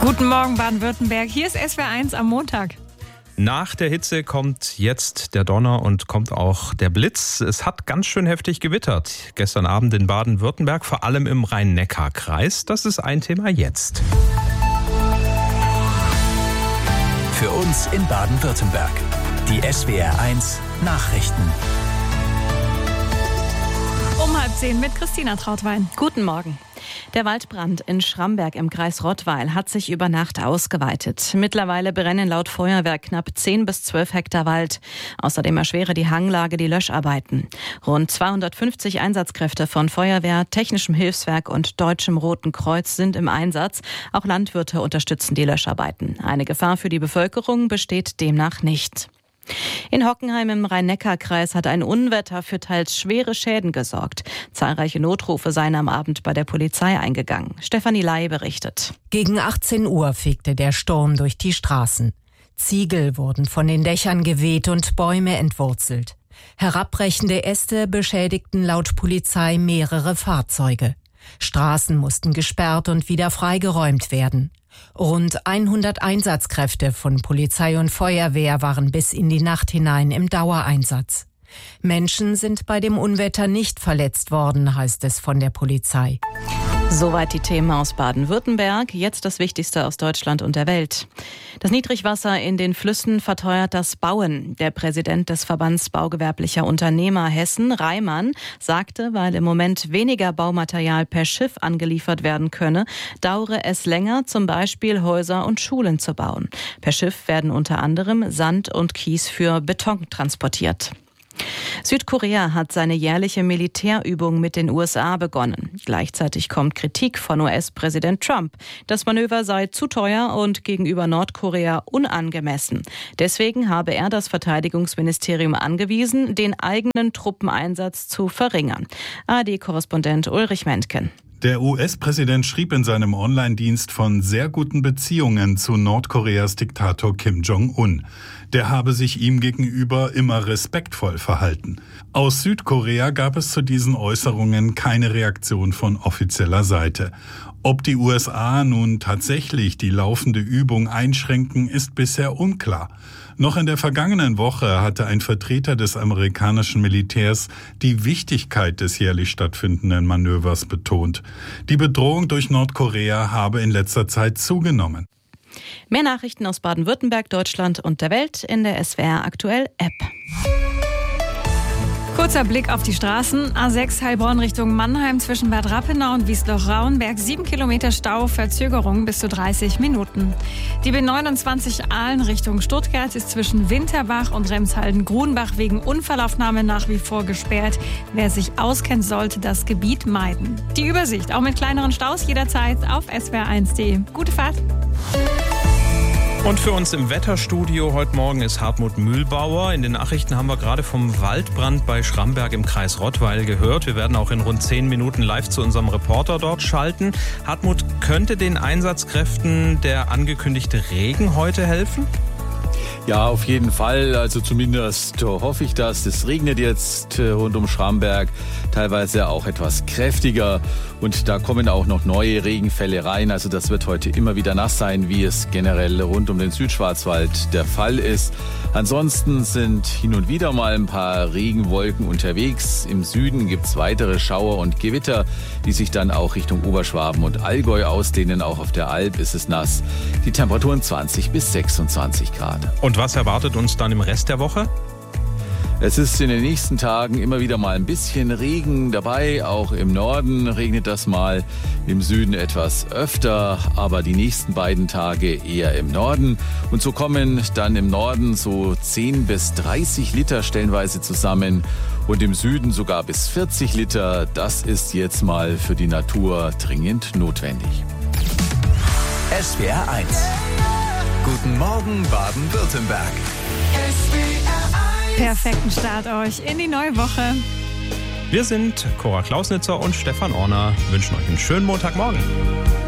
Guten Morgen Baden-Württemberg, hier ist SWR1 am Montag. Nach der Hitze kommt jetzt der Donner und kommt auch der Blitz. Es hat ganz schön heftig gewittert. Gestern Abend in Baden-Württemberg, vor allem im Rhein-Neckar-Kreis. Das ist ein Thema jetzt. Für uns in Baden-Württemberg. Die SWR1 Nachrichten. Um 9:30 mit Christina Trautwein. Guten Morgen. Der Waldbrand in Schramberg im Kreis Rottweil hat sich über Nacht ausgeweitet. Mittlerweile brennen laut Feuerwehr knapp 10 bis 12 Hektar Wald. Außerdem erschwere die Hanglage die Löscharbeiten. Rund 250 Einsatzkräfte von Feuerwehr, Technischem Hilfswerk und Deutschem Roten Kreuz sind im Einsatz. Auch Landwirte unterstützen die Löscharbeiten. Eine Gefahr für die Bevölkerung besteht demnach nicht. In Hockenheim im Rhein-Neckar-Kreis hat ein Unwetter für teils schwere Schäden gesorgt. Zahlreiche Notrufe seien am Abend bei der Polizei eingegangen. Stefanie Ley berichtet. Gegen 18 Uhr fegte der Sturm durch die Straßen. Ziegel wurden von den Dächern geweht und Bäume entwurzelt. Herabbrechende Äste beschädigten laut Polizei mehrere Fahrzeuge. Straßen mussten gesperrt und wieder freigeräumt werden. Rund 100 Einsatzkräfte von Polizei und Feuerwehr waren bis in die Nacht hinein im Dauereinsatz. Menschen sind bei dem Unwetter nicht verletzt worden, heißt es von der Polizei. Soweit die Themen aus Baden-Württemberg. Jetzt das Wichtigste aus Deutschland und der Welt. Das Niedrigwasser in den Flüssen verteuert das Bauen. Der Präsident des Verbands baugewerblicher Unternehmer Hessen, Reimann, sagte, weil im Moment weniger Baumaterial per Schiff angeliefert werden könne, dauere es länger, zum Beispiel Häuser und Schulen zu bauen. Per Schiff werden unter anderem Sand und Kies für Beton transportiert. Südkorea hat seine jährliche Militärübung mit den USA begonnen. Gleichzeitig kommt Kritik von US-Präsident Trump. Das Manöver sei zu teuer und gegenüber Nordkorea unangemessen. Deswegen habe er das Verteidigungsministerium angewiesen, den eigenen Truppeneinsatz zu verringern. ARD-Korrespondent Ulrich Mentgen. Der US-Präsident schrieb in seinem Online-Dienst von sehr guten Beziehungen zu Nordkoreas Diktator Kim Jong-un. Der habe sich ihm gegenüber immer respektvoll verhalten. Aus Südkorea gab es zu diesen Äußerungen keine Reaktion von offizieller Seite. Ob die USA nun tatsächlich die laufende Übung einschränken, ist bisher unklar. Noch in der vergangenen Woche hatte ein Vertreter des amerikanischen Militärs die Wichtigkeit des jährlich stattfindenden Manövers betont. Die Bedrohung durch Nordkorea habe in letzter Zeit zugenommen. Mehr Nachrichten aus Baden-Württemberg, Deutschland und der Welt in der SWR Aktuell App. Kurzer Blick auf die Straßen. A6 Heilbronn Richtung Mannheim zwischen Bad Rappenau und Wiesloch-Rauenberg. 7 Kilometer Stau, Verzögerung bis zu 30 Minuten. Die B29 Aalen Richtung Stuttgart ist zwischen Winterbach und Remshalden-Grunbach wegen Unfallaufnahme nach wie vor gesperrt. Wer sich auskennt, sollte das Gebiet meiden. Die Übersicht auch mit kleineren Staus jederzeit auf swr1.de. Gute Fahrt! Und für uns im Wetterstudio heute Morgen ist Hartmut Mühlbauer. In den Nachrichten haben wir gerade vom Waldbrand bei Schramberg im Kreis Rottweil gehört. Wir werden auch in rund 10 Minuten live zu unserem Reporter dort schalten. Hartmut, könnte den Einsatzkräften der angekündigte Regen heute helfen? Ja, auf jeden Fall. Also zumindest hoffe ich das. Es regnet jetzt rund um Schramberg, teilweise auch etwas kräftiger. Und da kommen auch noch neue Regenfälle rein. Also das wird heute immer wieder nass sein, wie es generell rund um den Südschwarzwald der Fall ist. Ansonsten sind hin und wieder mal ein paar Regenwolken unterwegs. Im Süden gibt es weitere Schauer und Gewitter, die sich dann auch Richtung Oberschwaben und Allgäu ausdehnen. Auch auf der Alp ist es nass. Die Temperaturen 20 bis 26 Grad. Und was erwartet uns dann im Rest der Woche? Es ist in den nächsten Tagen immer wieder mal ein bisschen Regen dabei. Auch im Norden regnet das mal, im Süden etwas öfter, aber die nächsten beiden Tage eher im Norden. Und so kommen dann im Norden so 10 bis 30 Liter stellenweise zusammen und im Süden sogar bis 40 Liter. Das ist jetzt mal für die Natur dringend notwendig. SWR1. Guten Morgen Baden-Württemberg. Perfekten Start euch in die neue Woche. Wir sind Cora Klausnitzer und Stefan Orner. Wünschen euch einen schönen Montagmorgen.